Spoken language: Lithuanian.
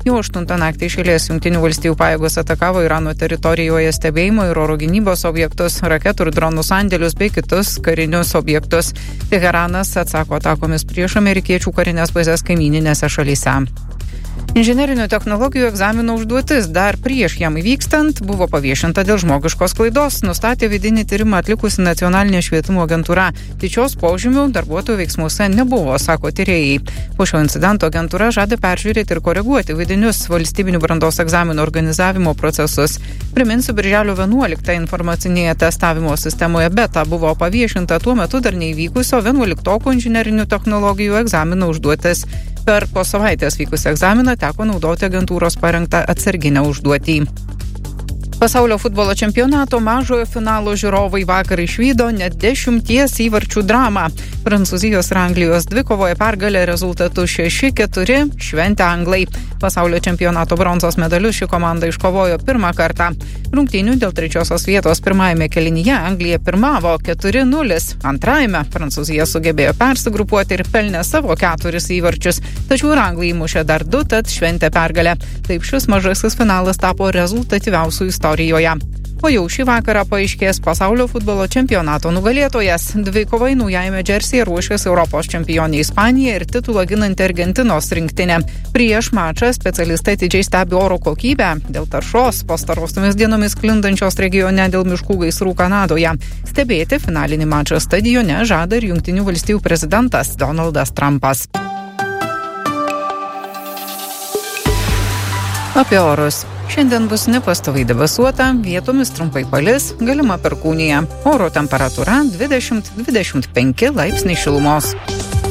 Jau 8 naktį iš eilės Jungtinių valstijų pajėgos atakavo Irano teritorijoje stebėjimo ir oro gynybos objektus, raketų ir dronų sandėlius bei kitus karinius objektus. Teheranas atsako atakomis prieš amerikiečių karinės bazės kaimyninėse šalyse. Inžinerinių technologijų egzamino užduotis dar prieš jam įvykstant buvo paviešinta dėl žmogiškos klaidos, nustatė vidinį tyrimą atlikusi Nacionalinė švietimo agentūra. Tyčios požymių darbuotojų veiksmuose nebuvo, sako tyrėjai. Po šio incidento agentūra žada peržiūrėti ir koreguoti vidinius valstybinių brandos egzaminų organizavimo procesus. Priminsiu, birželio 11 informacinėje testavimo sistemoje beta buvo paviešinta tuo metu dar neįvykusio 11 inžinerinių technologijų egzamino užduotis. Per po savaitės vykusį egzaminą teko naudoti agentūros parengtą atsarginę užduotį. Pasaulio futbolo čempionato mažojo finalo žiūrovai vakar išvydo net 10 įvarčių dramą. Prancūzijos ir Anglijos dvikovoje pergalę rezultatu 6-4 šventė anglai. Pasaulio čempionato bronzos medalius ši komanda iškovojo pirmą kartą. Rungtynių dėl 3 vietos pirmajame kėlinyje Anglija pirmavo 4-0. Antrajame Prancūzija sugebėjo persigrupuoti ir pelnė savo 4 įvarčius. Tačiau ir Anglija įmušė dar 2, tad šventė pergalę. Taip šis mažasis finalas tapo rezultatyviausių istorijoje. O jau šį vakarą paaiškės pasaulio futbolo čempionato nugalėtojas. Dvikovai naujajame Džersyje ruošiasi Europos čempionė Ispanija ir titulą ginanti Argentinos rinktinė. Prieš mačą specialistai atidžiai stebi oro kokybę dėl taršos pastarosiomis dienomis sklindančios regione dėl miškų gaisrų Kanadoje. Stebėti finalinį mačą stadione žada ir Jungtinių valstijų prezidentas Donaldas Trumpas. Apie orus. Šiandien bus nepastoviai debesuota, vietomis trumpai palis, galima perkūnija. Oro temperatūra 20-25 laipsniai šilumos.